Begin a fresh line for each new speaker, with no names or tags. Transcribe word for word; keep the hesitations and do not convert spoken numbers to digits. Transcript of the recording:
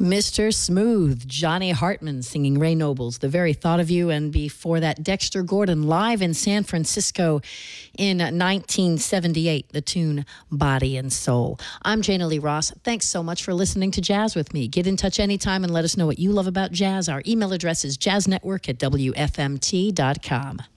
Mister Smooth, Johnny Hartman singing Ray Noble's The Very Thought of You, and before that, Dexter Gordon live in San Francisco in nineteen seventy-eight, the tune Body and Soul. I'm Jana Lee Ross. Thanks so much for listening to Jazz with me. Get in touch anytime and let us know what you love about jazz. Our email address is jazznetwork at W F M T dot com.